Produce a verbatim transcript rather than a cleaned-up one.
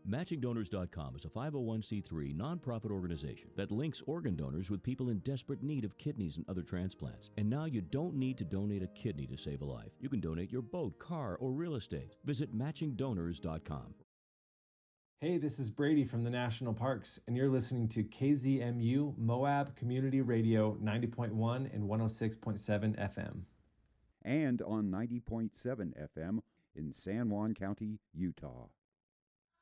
Matching Donors dot com is a five oh one c three nonprofit organization that links organ donors with people in desperate need of kidneys and other transplants. And now you don't need to donate a kidney to save a life. You can donate your boat, car, or real estate. Visit Matching Donors dot com. Hey, this is Brady from the National Parks, and you're listening to K Z M U Moab Community Radio ninety point one and one oh six point seven F M. And on ninety point seven F M in San Juan County, Utah.